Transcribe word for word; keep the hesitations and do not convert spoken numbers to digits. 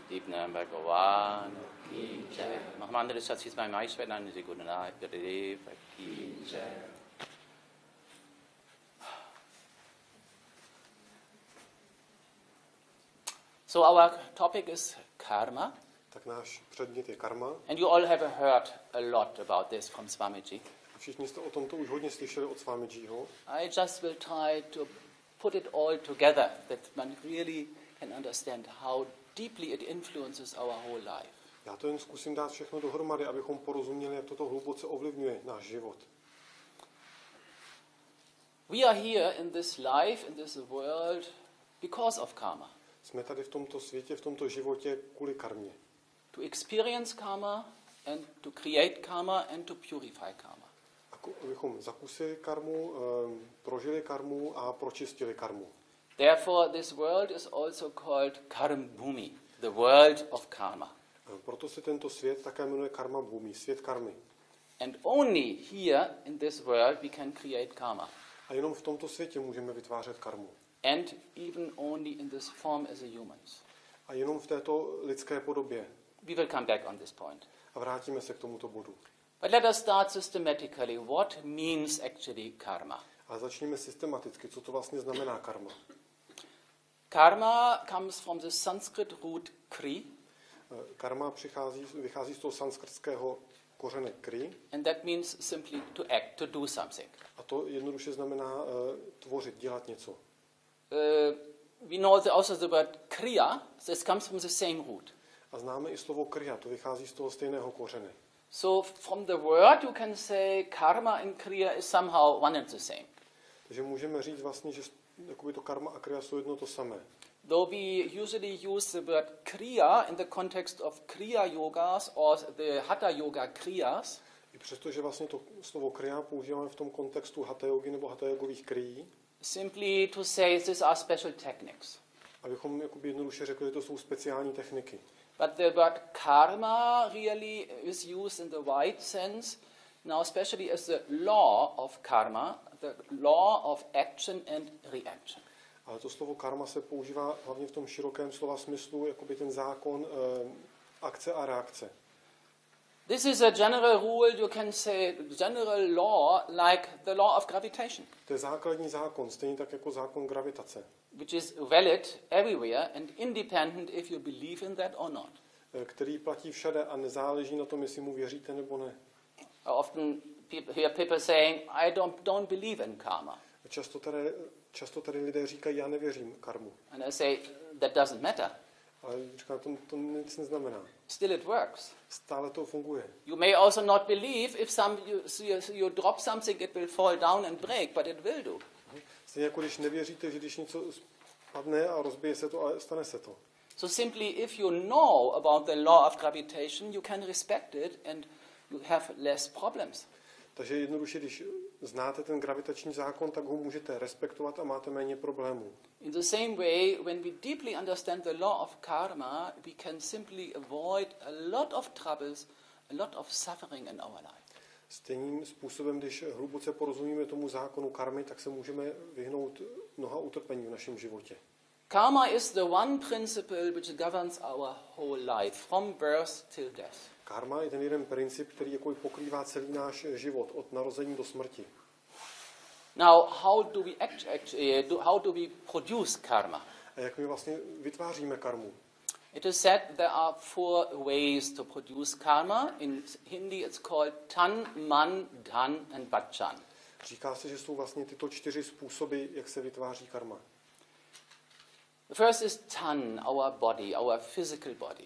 Dipna Bhagavan Ki Jai. Mahamandra Satsismai Maishwanan Zigunanak Dev Ki Jai. So our topic is karma. Tak náš předmět je karma. And you all have heard a lot about this from Swamiji. Všichni jste o tomto už hodně slyšeli od Swamijiho. I just will try to put it all together, that man really can understand how deeply it influences our whole life. Já to jen zkusím dát všechno dohromady, abychom porozuměli, jak toto hluboce ovlivňuje náš život. We are here in this life, in this world, because of karma. Jsme tady v tomto světě, v tomto životě kvůli karmě. To experience karma and to create karma and to purify karma. Abychom zakusili karmu, um, prožili karmu a pročistili karmu. Therefore this world is also called Karma Bhumi, the world of karma. Proto se tento svět také jmenuje Karma Bhumi, svět karmy. And only here in this world we can create karma. A jenom v tomto světě můžeme vytvářet karmu. And even only in this form as a humans. A jenom v této lidské podobě. We will come back on this point. A vrátíme se k tomuto bodu. But let us start systematically. What means actually karma? A začněme systematicky, co to vlastně znamená karma. Karma comes from the Sanskrit root kri. Karma přichází, vychází z toho sanskritského kořene kri. And that means simply to act, to do something. A to jednoduše znamená uh, tvořit, dělat něco. Uh, we know the, also the word kriya. This comes from the same root. A známe i slovo kriya, to vychází z toho stejného kořene. So from the word you can say karma and kriya is somehow one and the same. Takže můžeme říct vlastně, že jakoby to karma a kriya jsou jedno to samé. Though we usually use the word kriya in the context of kriya yogas or the hatha yoga kriyas. I přesto, že vlastně to slovo kriya používáme v tom kontextu hatha yogy nebo hatha yogových krií. Simply to say these are special techniques. Abychom jakoby jednoduše řekli, že to jsou speciální techniky. But the word karma really is used in the wide sense, now especially as the law of karma, the law of action and reaction. Ale to slovo karma se používá hlavně v tom širokém slova smyslu, jakoby ten zákon eh, akce a reakce. This is a general rule, you can say general law, like the law of gravitation. To je základní zákon, stejně tak jako zákon gravitace. Which is valid everywhere and independent if you believe in that or not. Který platí všade a nezáleží na tom, jestli mu věříte nebo ne. I often hear people saying, I don't, don't believe in karma. Často tady, často tady lidé říkají, já nevěřím karmu. And I say, that doesn't matter. Ale říkám, to, to nic neznamená. Still it works. Stále to funguje. You may also not believe if some, you, you, you drop something, it will fall down and break, but it will do. Stejně jako když nevěříte, že když něco spadne a rozbije se to a stane se to. So simply if you know about the law of gravitation, you can respect it and you have less problems. Takže jednoduše, když znáte ten gravitační zákon, tak ho můžete respektovat a máte méně problémů. In the same way, when we deeply understand the law of karma, we can simply avoid a lot of troubles, a lot of suffering in our life. Stejným způsobem, když hluboce porozumíme tomu zákonu karmy, tak se můžeme vyhnout mnoha utrpení v našem životě. Karma is the one principle which governs our whole life, from birth till death. Karma je ten jeden princip, který jako pokrývá celý náš život, od narození do smrti. Now, how do we act, act, uh, how do we produce karma? A jak my vlastně vytváříme karmu? It is said there are four ways to produce karma. In Hindi it's called tan, man, dhan and bachan. Říká se, že jsou vlastně tyto čtyři způsoby, jak se vytváří karma. The first is tan, our body, our physical body.